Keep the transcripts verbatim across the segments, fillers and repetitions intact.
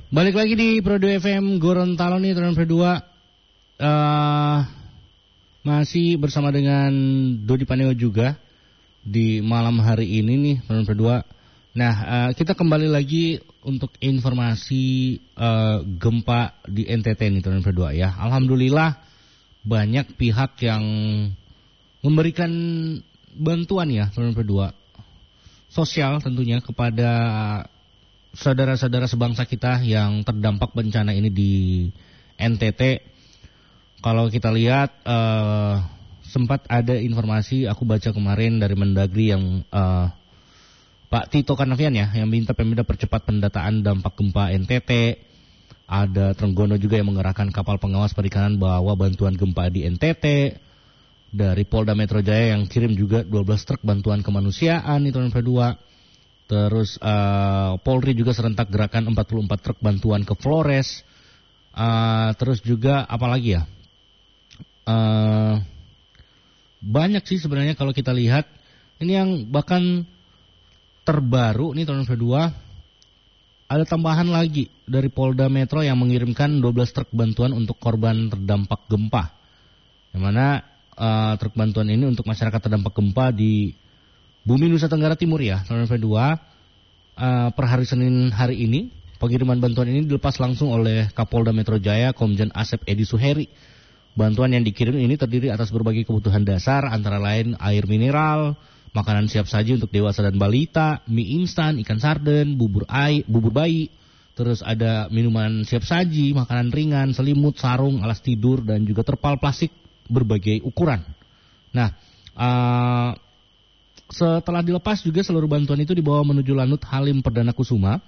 Balik lagi di Pro dua F M Gorontalo nih teman Pro dua. Uh, masih bersama dengan Dodi Paneo juga di malam hari ini nih teman Pro dua. Nah, uh, kita kembali lagi untuk informasi uh, gempa di N T T nih teman Pro dua ya. Alhamdulillah banyak pihak yang memberikan bantuan ya teman Pro dua. Sosial tentunya kepada saudara-saudara sebangsa kita yang terdampak bencana ini di N T T. Kalau kita lihat uh, sempat ada informasi aku baca kemarin dari Mendagri yang uh, Pak Tito Karnavian ya, yang minta Pemda percepat pendataan dampak gempa N T T. Ada Trenggono juga yang mengerahkan kapal pengawas perikanan bawa bantuan gempa di N T T. Dari Polda Metro Jaya yang kirim juga dua belas truk bantuan kemanusiaan itu nomor dua. Terus uh, Polri juga serentak gerakan empat puluh empat truk bantuan ke Flores. Uh, terus juga apalagi ya? Uh, banyak sih sebenarnya kalau kita lihat. Ini yang bahkan terbaru nih tahun dua. Ada tambahan lagi dari Polda Metro yang mengirimkan dua belas truk bantuan untuk korban terdampak gempa. Yang mana uh, truk bantuan ini untuk masyarakat terdampak gempa di Bumi Nusa Tenggara Timur ya, tahun dua. Uh, per hari Senin hari ini, pengiriman bantuan ini dilepas langsung oleh Kapolda Metro Jaya, Komjen Asep Edi Suheri. Bantuan yang dikirim ini terdiri atas berbagai kebutuhan dasar, antara lain air mineral, makanan siap saji untuk dewasa dan balita, mie instan, ikan sarden, bubur air, bubur bayi, terus ada minuman siap saji, makanan ringan, selimut, sarung, alas tidur, dan juga terpal plastik berbagai ukuran. Nah, uh, setelah dilepas juga seluruh bantuan itu dibawa menuju Lanut Halim Perdana Kusuma.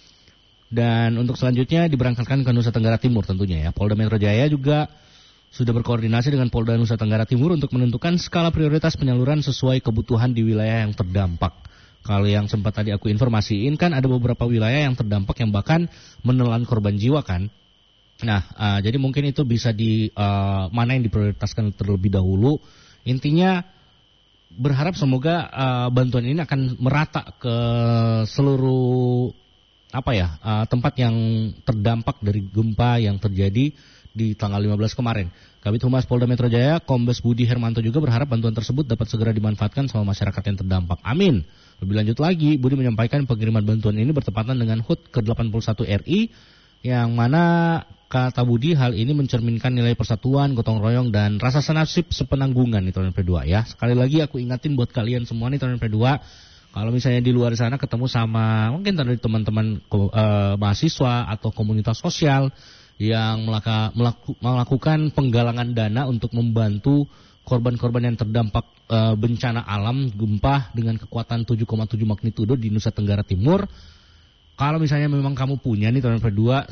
Dan untuk selanjutnya diberangkatkan ke Nusa Tenggara Timur tentunya ya. Polda Metro Jaya juga sudah berkoordinasi dengan Polda Nusa Tenggara Timur untuk menentukan skala prioritas penyaluran sesuai kebutuhan di wilayah yang terdampak. Kalau yang sempat tadi aku informasiin kan ada beberapa wilayah yang terdampak yang bahkan menelan korban jiwa kan. Nah, uh, jadi mungkin itu bisa di uh, mana yang diprioritaskan terlebih dahulu. Intinya berharap semoga uh, bantuan ini akan merata ke seluruh apa ya uh, tempat yang terdampak dari gempa yang terjadi di tanggal lima belas kemarin. Kabid Humas Polda Metro Jaya, Kombes Budi Hermanto juga berharap bantuan tersebut dapat segera dimanfaatkan sama masyarakat yang terdampak. Amin. Lebih lanjut lagi, Budi menyampaikan pengiriman bantuan ini bertepatan dengan H U T ke delapan puluh satu R I, yang mana kata Budi hal ini mencerminkan nilai persatuan, gotong royong, dan rasa senasib sepenanggungan di tahun P dua ya. Sekali lagi aku ingatin buat kalian semua nih tahun P dua, kalau misalnya di luar sana ketemu sama mungkin dari teman-teman uh, mahasiswa atau komunitas sosial yang melaka, melaku, melakukan penggalangan dana untuk membantu korban-korban yang terdampak uh, bencana alam gempa dengan kekuatan tujuh koma tujuh magnitudo di Nusa Tenggara Timur. Kalau misalnya memang kamu punya nih tahun kedua,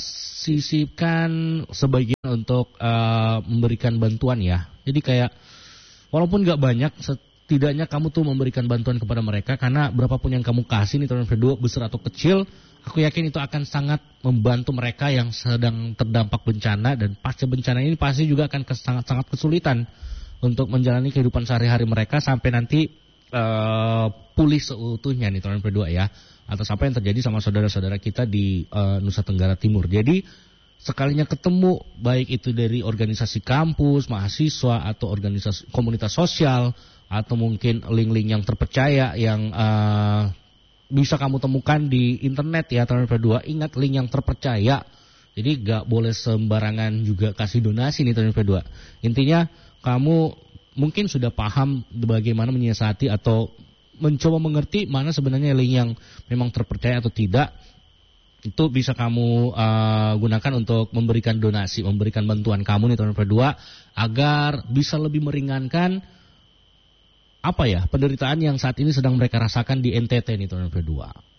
sisipkan sebagian untuk uh, memberikan bantuan ya. Jadi kayak walaupun nggak banyak, setidaknya kamu tuh memberikan bantuan kepada mereka, karena berapapun yang kamu kasih nih tahun kedua, besar atau kecil, aku yakin itu akan sangat membantu mereka yang sedang terdampak bencana, dan pasca bencana ini pasti juga akan sangat-sangat kesulitan untuk menjalani kehidupan sehari-hari mereka sampai nanti uh, pulih seutuhnya nih tahun kedua ya. Atas apa yang terjadi sama saudara-saudara kita di uh, Nusa Tenggara Timur. Jadi sekalinya ketemu, baik itu dari organisasi kampus, mahasiswa, atau organisasi komunitas sosial, atau mungkin link-link yang terpercaya yang uh, bisa kamu temukan di internet ya tahun kedua. Ingat, link yang terpercaya. Jadi gak boleh sembarangan juga kasih donasi nih tahun kedua. Intinya kamu mungkin sudah paham bagaimana menyiasati atau mencoba mengerti mana sebenarnya link yang memang terpercaya atau tidak. Itu bisa kamu uh, gunakan untuk memberikan donasi, memberikan bantuan kamu nih tahun kedua, agar bisa lebih meringankan apa ya penderitaan yang saat ini sedang mereka rasakan di N T T nih tahun kedua.